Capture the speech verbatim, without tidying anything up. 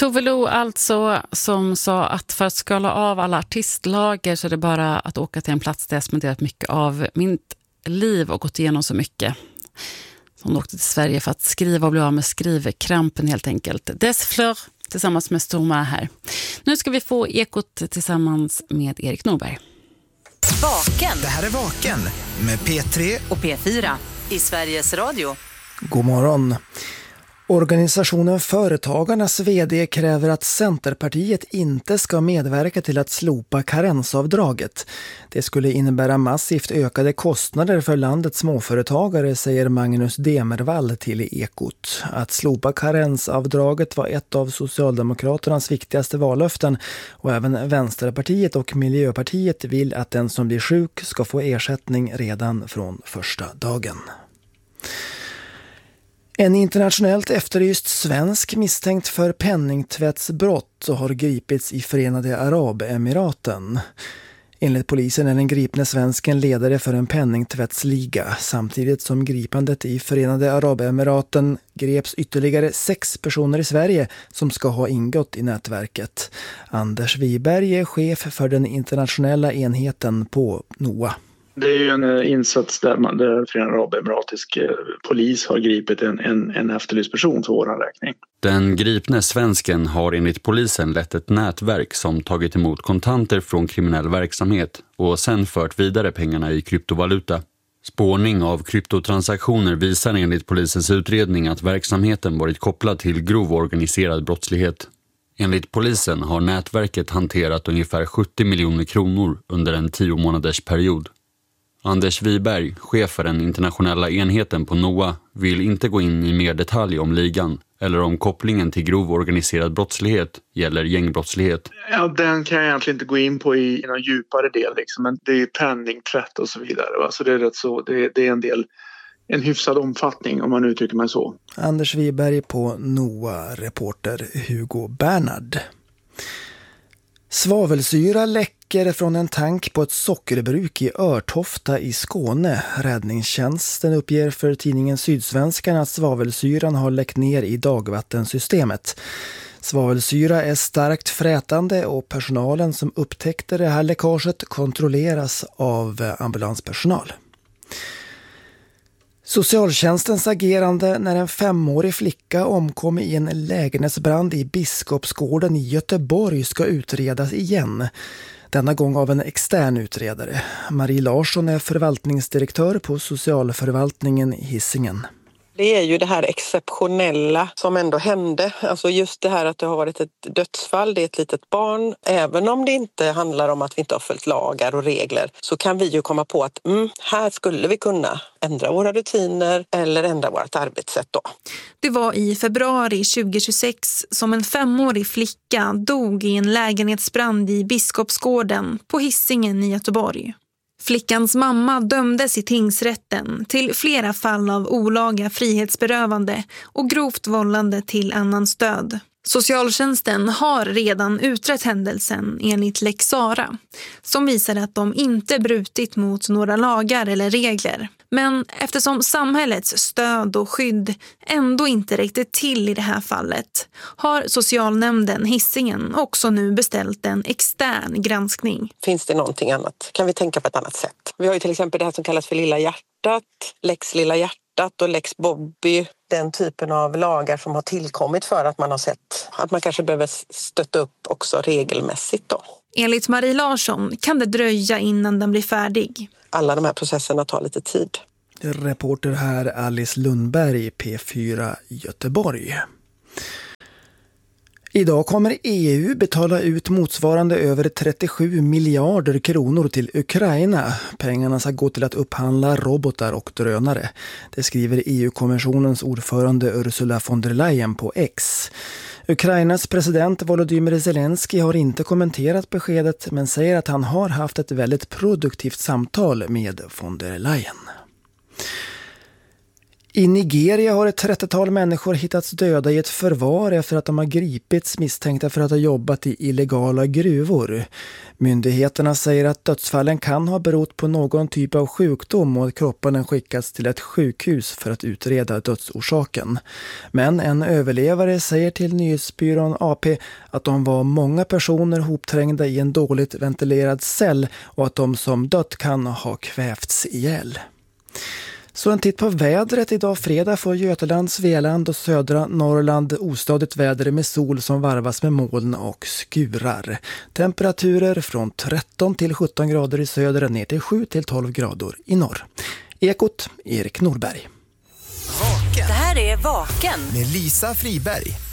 Tove Lo alltså, som sa att för att skala av alla artistlager så är det bara att åka till en plats där jag spenderat mycket av mitt liv och gått igenom så mycket. Hon åkte till Sverige för att skriva och bli av med skrivkrampen helt enkelt. Des Fleur tillsammans med Storma här. Nu ska vi få Ekot tillsammans med Erik Norberg. Vaken. Det här är Vaken med P tre och P fyra i Sveriges Radio. God morgon. Organisationen Företagarnas vd kräver att Centerpartiet inte ska medverka till att slopa karensavdraget. Det skulle innebära massivt ökade kostnader för landets småföretagare, säger Magnus Demervall till Ekot. Att slopa karensavdraget var ett av Socialdemokraternas viktigaste vallöften och även Vänsterpartiet och Miljöpartiet vill att den som blir sjuk ska få ersättning redan från första dagen. En internationellt efterlyst svensk misstänkt för penningtvättsbrott har gripits i Förenade Arabemiraten. Enligt polisen är den gripne svensken ledare för en penningtvättsliga. Samtidigt som gripandet i Förenade Arabemiraten greps ytterligare sex personer i Sverige som ska ha ingått i nätverket. Anders Wiberg är chef för den internationella enheten på N O A. Det är ju en insats där, man, där Förenade Arabemiratisk polis har gripit en, en, en efterlyst person för vår räkning. Den gripne svensken har enligt polisen lett ett nätverk som tagit emot kontanter från kriminell verksamhet och sen fört vidare pengarna i kryptovaluta. Spårning av kryptotransaktioner visar enligt polisens utredning att verksamheten varit kopplad till grov organiserad brottslighet. Enligt polisen har nätverket hanterat ungefär sjuttio miljoner kronor under en tio månaders period. Anders Wiberg, chef för den internationella enheten på N O A, vill inte gå in i mer detalj om ligan eller om kopplingen till grov organiserad brottslighet gäller gängbrottslighet. Ja, den kan jag egentligen inte gå in på i, i någon djupare del, liksom. Men det är penningtvätt och så vidare. Va? Så det är rätt så, det, det är en del, en hyfsad omfattning om man uttrycker mig så. Anders Wiberg på N O A, reporter Hugo Bernhard. Svavelsyra läcker från en tank på ett sockerbruk i Örtofta i Skåne. Räddningstjänsten uppger för tidningen Sydsvenskan att svavelsyran har läckt ner i dagvattensystemet. Svavelsyra är starkt frätande och personalen som upptäckte det här läckaget kontrolleras av ambulanspersonal. Socialtjänstens agerande när en femårig flicka omkom i en lägenhetsbrand i Biskopsgården i Göteborg ska utredas igen. Denna gång av en extern utredare. Marie Larsson är förvaltningsdirektör på socialförvaltningen i Hisingen. Det är ju det här exceptionella som ändå hände. Alltså just det här att det har varit ett dödsfall, det är ett litet barn. Även om det inte handlar om att vi inte har följt lagar och regler så kan vi ju komma på att mm, här skulle vi kunna ändra våra rutiner eller ändra vårt arbetssätt då. Det var i februari tjugohundratjugosex som en femårig flicka dog i en lägenhetsbrand i Biskopsgården på Hisingen i Göteborg. Flickans mamma dömdes i tingsrätten till flera fall av olaga frihetsberövande och grovt vållande till annans död. Socialtjänsten har redan utrett händelsen enligt Lex Sara, som visar att de inte brutit mot några lagar eller regler. Men eftersom samhällets stöd och skydd ändå inte räckte till i det här fallet har socialnämnden Hisingen också nu beställt en extern granskning. Finns det någonting annat? Kan vi tänka på ett annat sätt? Vi har ju till exempel det här som kallas för Lilla hjärtat, Lex Lilla hjärtat och Lex Bobby. Den typen av lagar som har tillkommit för att man har sett att man kanske behöver stötta upp också regelmässigt då. Enligt Marie Larsson kan det dröja innan den blir färdig. Alla de här processerna tar lite tid. Reporter här Alice Lundberg, P fyra Göteborg. Idag kommer E U betala ut motsvarande över trettiosju miljarder kronor till Ukraina. Pengarna ska gå till att upphandla robotar och drönare. Det skriver E U-kommissionens ordförande Ursula von der Leyen på X. Ukrainas president Volodymyr Zelensky har inte kommenterat beskedet men säger att han har haft ett väldigt produktivt samtal med von der Leyen. I Nigeria har ett trettiotal människor hittats döda i ett förvar efter att de har gripits misstänkta för att ha jobbat i illegala gruvor. Myndigheterna säger att dödsfallen kan ha berott på någon typ av sjukdom och att kropparna skickats till ett sjukhus för att utreda dödsorsaken. Men en överlevare säger till nyhetsbyrån A P att de var många personer hopträngda i en dåligt ventilerad cell och att de som dött kan ha kvävts ihjäl. Så en titt på vädret. Idag fredag får Götaland, Svealand och södra Norrland ostadigt väder med sol som varvas med moln och skurar. Temperaturer från tretton till sjutton grader i söder ner till sju till tolv grader i norr. Ekot, Erik Norberg. Vaken Det här är Vaken. med Lisa Friberg.